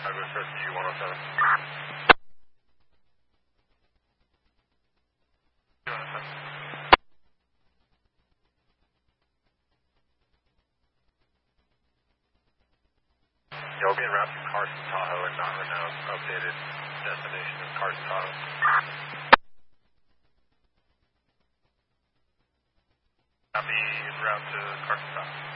Southwest SG 107. You'll be en route to Carson, Tahoe, and not renowned updated destination of Carson, Tahoe. Copy, en route to Carson, Tahoe.